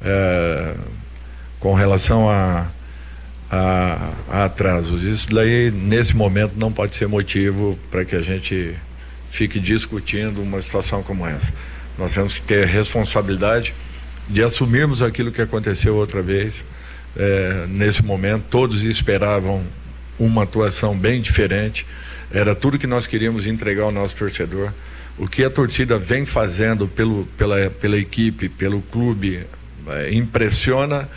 com relação a atrasos. Isso daí, nesse momento, não pode ser motivo para que a gente fique discutindo uma situação como essa. Nós temos que ter responsabilidade de assumirmos aquilo que aconteceu outra vez. Nesse momento, todos esperavam uma atuação bem diferente. Era tudo que nós queríamos entregar ao nosso torcedor. O que a torcida vem fazendo pela equipe, pelo clube, impressiona,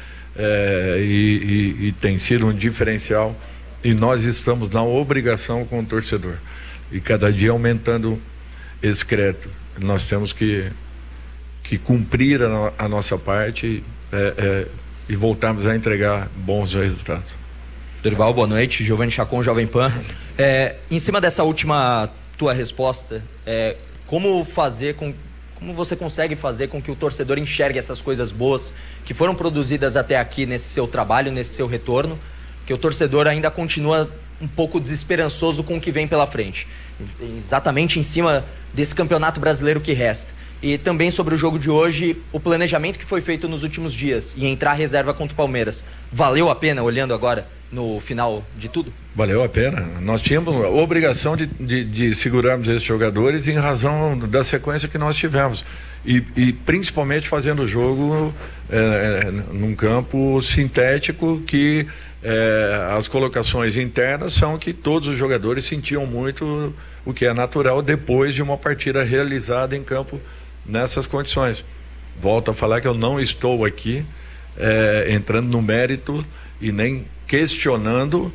e tem sido um diferencial, e nós estamos na obrigação com o torcedor, e cada dia aumentando esse crédito. Nós temos que cumprir a nossa parte e voltarmos a entregar bons resultados. Dorival, boa noite. Giovanni Chacon, Jovem Pan. Em cima dessa última tua resposta, como você consegue fazer com que o torcedor enxergue essas coisas boas que foram produzidas até aqui nesse seu trabalho, nesse seu retorno, que o torcedor ainda continua um pouco desesperançoso com o que vem pela frente, exatamente em cima desse campeonato brasileiro que resta? E também sobre o jogo de hoje, o planejamento que foi feito nos últimos dias e entrar reserva contra o Palmeiras, valeu a pena, olhando agora no final de tudo? Valeu a pena. Nós tínhamos a obrigação de segurarmos esses jogadores em razão da sequência que nós tivemos. E principalmente fazendo o jogo num campo sintético, que as colocações internas são que todos os jogadores sentiam muito, o que é natural depois de uma partida realizada em campo nessas condições. Volto a falar que eu não estou aqui entrando no mérito e nem questionando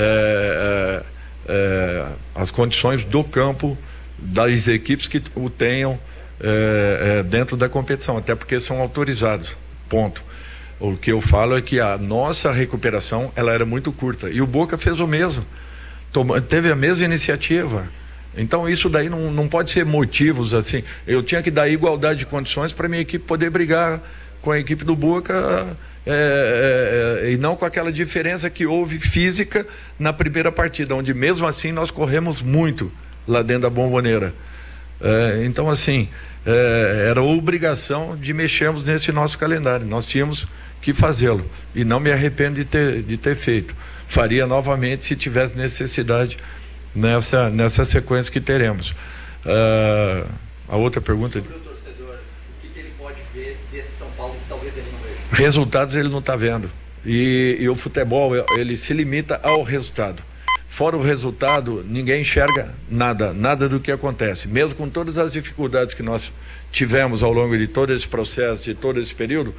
as condições do campo das equipes que o tenham dentro da competição, até porque são autorizados, ponto. O que eu falo é que a nossa recuperação, ela era muito curta, e o Boca fez o mesmo, teve a mesma iniciativa. Então isso daí não pode ser motivos assim. Eu tinha que dar igualdade de condições para minha equipe poder brigar com a equipe do Boca, e não com aquela diferença que houve física na primeira partida, onde mesmo assim nós corremos muito lá dentro da Bombonera. Então assim, era obrigação de mexermos nesse nosso calendário, nós tínhamos que fazê-lo, e não me arrependo de ter feito. Faria novamente se tivesse necessidade nessa sequência que teremos. A outra pergunta... Sobre o torcedor, o que ele pode ver desse São Paulo que talvez ele não veja? Resultados ele não está vendo, e o futebol, ele se limita ao resultado. Fora o resultado, ninguém enxerga nada do que acontece, mesmo com todas as dificuldades que nós tivemos ao longo de todo esse processo, de todo esse período.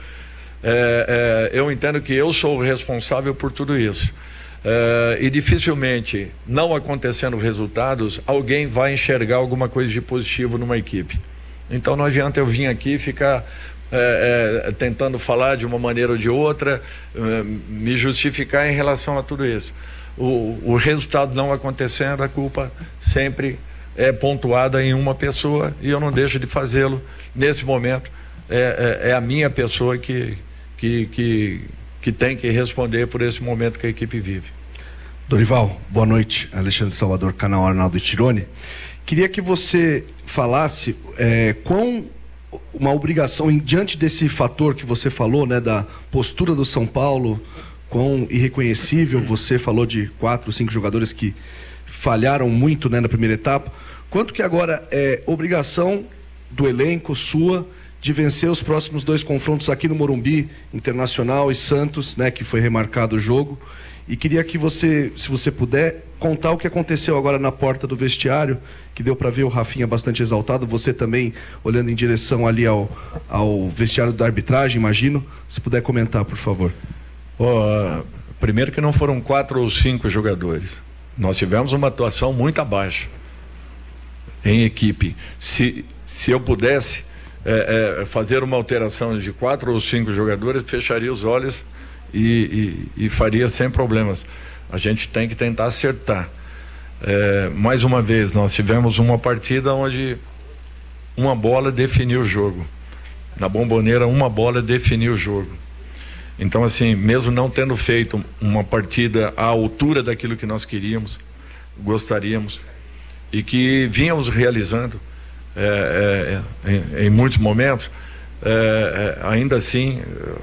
Eu entendo que eu sou o responsável por tudo isso. E dificilmente, não acontecendo resultados, alguém vai enxergar alguma coisa de positivo numa equipe. Então não adianta eu vir aqui e ficar tentando falar de uma maneira ou de outra, me justificar em relação a tudo isso. O resultado não acontecendo, a culpa sempre é pontuada em uma pessoa, e eu não deixo de fazê-lo nesse momento. É a minha pessoa que tem que responder por esse momento que a equipe vive. Dorival, boa noite. Alexandre Salvador, canal Arnaldo Tironi. Queria que você falasse com uma obrigação, diante desse fator que você falou, né, da postura do São Paulo, quão irreconhecível, você falou de 4, 5 jogadores que falharam muito, né, na primeira etapa. Quanto que agora é obrigação do elenco sua de vencer os próximos 2 confrontos aqui no Morumbi, Internacional e Santos, né, que foi remarcado o jogo? E queria que você, se você puder, contar o que aconteceu agora na porta do vestiário, que deu para ver o Rafinha bastante exaltado, você também olhando em direção ali ao vestiário da arbitragem, imagino. Se puder comentar, por favor. Primeiro que não foram 4 ou 5 jogadores. Nós tivemos uma atuação muito abaixo em equipe. Se eu pudesse fazer uma alteração de 4 ou 5 jogadores, fecharia os olhos e faria sem problemas. A gente tem que tentar acertar. Mais uma vez, nós tivemos uma partida onde uma bola definiu o jogo. Na Bombonera, uma bola definiu o jogo. Então, assim, mesmo não tendo feito uma partida à altura daquilo que nós queríamos, gostaríamos, e que vínhamos realizando em muitos momentos, ainda assim,